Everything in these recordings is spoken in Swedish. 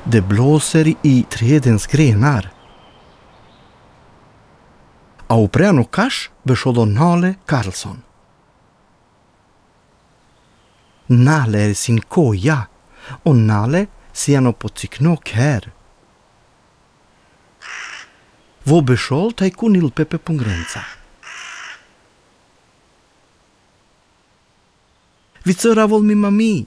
Det blåser i trädens grenar. A upreano cash besciolo Nale Carlson. Nale är sin koja och Nale siano po ciknok här. Vo besciol tai cunil pepe pungrența. Vicăra vol mi mami.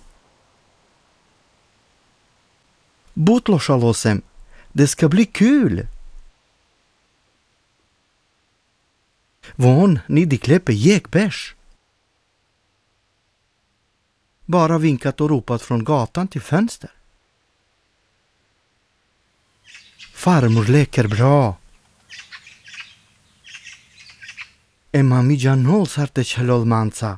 Butlo šalosem, det ska bli kul. Von ni di klepe jäkbärs. Bara vinkat och ropat från gatan till fönster. Farmor leker bra. E mami janol sarte celolmanța.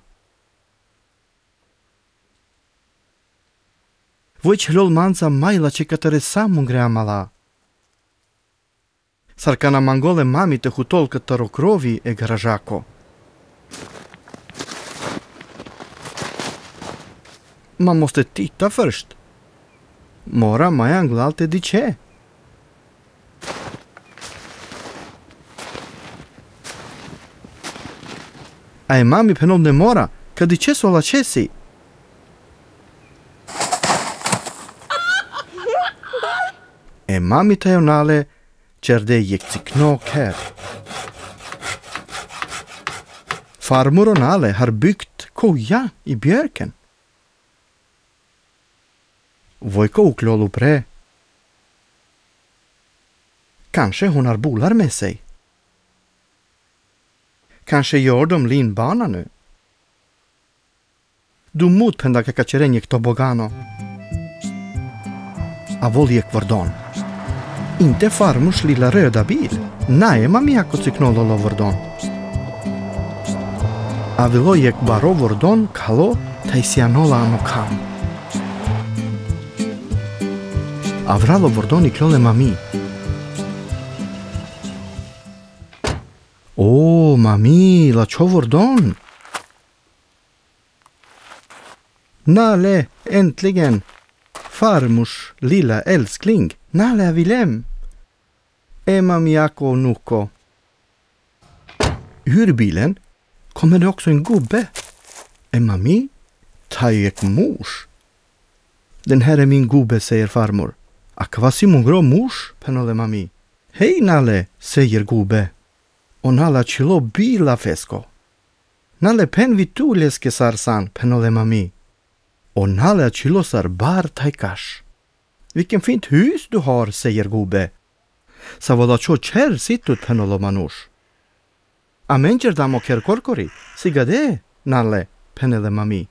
Voi celolmanța maila ce cătăre samu greamala. Sarkana mangole mami te hutol cătăro crovi e garajaco. Man måste titta först. Mora mai anglalte di ce. Ai mami penon de mora, că di ce sola cesi. E mami teonale cerde jektiknok här. Farmor och Nale har byggt koja i björken. Voiko uklolu pre. Kanske hon har bolar med sig. Kanske gör de linbana nu. Du motpenda kakacerenjek tobogano. Avoljek vardon. Inte farmors lilla röda bil. Nej, mami ako ciknololo vardon. Avilojek baro vardon kalo taisianola anokam. Avralo vardon iklole mami. Åh, mami, la čo vardon? Nale, äntligen! Farmors lilla älskling. Nale avilem. Mami ako nuko. Ur bilen kommer det också en gubbe. Mami, tajek mors. Den här är min gubbe, säger farmor. Akvasi mungro mors, penole mami. Hej Nale, säger gubbe. Och Nala chilo bila fesko. Nale pen vitu leske sarsan, penole mami. Och Nale chilo sar bar taikash. Vilken fint hus du har, säger gubbe. Savola čo cer situt penolo manush. Amencer damo ker korkori, sigade, Nale, penele mami.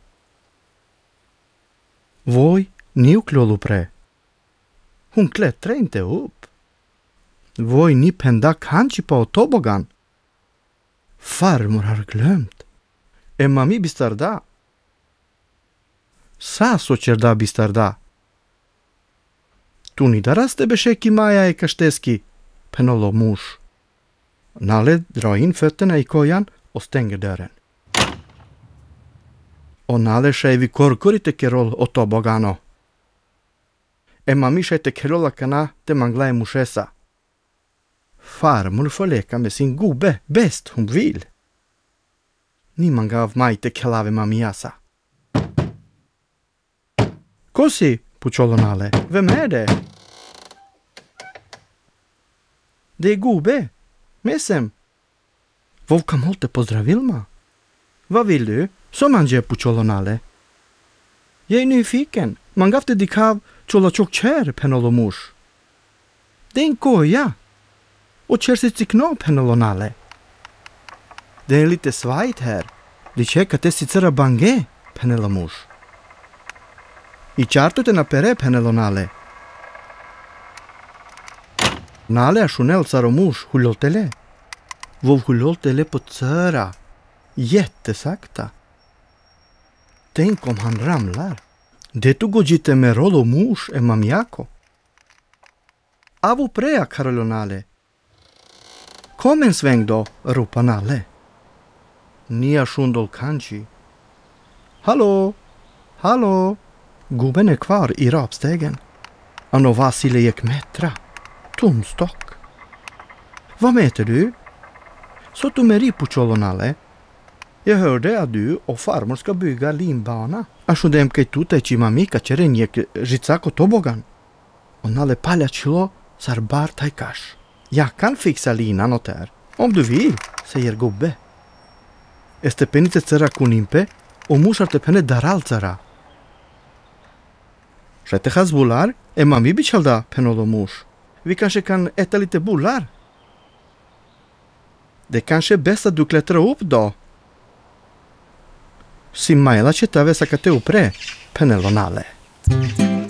Voi niuklolu pre. Hon klättrar inte upp. Voi ni penda kanske på tobogan. Farmor har glömt. Mami bistarda. Sa so cerda bistarda. Tu ni daraste besheki maja e kashteski, penolo mors. Nale drar in fötterna i kojan och stänger dörren. Och Nale ševi korkorite kerol o tobogano. Mami šete kerola kana te manglaje mušesa. Farmor får leka med sin gubbe bäst hon vill. Niman gav majte kelave mamiasa. Kosi, pučolo Nale, vem är det? Det är gubbe. Mesem. Vovka molte pozdravilma. Vad vill du? Som anđe pučolo Nale. Jag är nyfiken. Man gav te dikav čola čok čer, penolo muš. Det är en koja. Och kärsit cikno, penolo Nale. Det är lite svajt här. De čeka te sicera bange, penelo muš. I čartu te napere, penelo Nale. Nale a šunel caro muš huloltele. Vov huloltele på cöra. Jättesakta. Tänk om han ramlar. Det tu gojite med rolo muš e mamiako. Avu prea, Karolo Nale. Kom en sväng då, ropar Nale. Nia shundol kanji. Hallå? Hallå? Gubben är kvar i rapstegen. Ano Vasile gick metra. Tumstock. Vad mäter du? Så tu meri pucciolonale. Jag hörde att du och farmor ska bygga linbana. Ajudem că tu te ci mami ca cereniec rizzaco tobogan. Onale palacilo sarbar taikash. Jag kan fixa linan åt här. Om du vill, säger gubbe. Este penite țăra cu nimpe, o mușar te pene daral țăra. Rättehas bullar, är mami bichalda penolo muș. Vi kanske kan äta lite bullar. Det kanske är bäst att du klättrar upp då. Simmaila ce tave să că te upre, penelonale.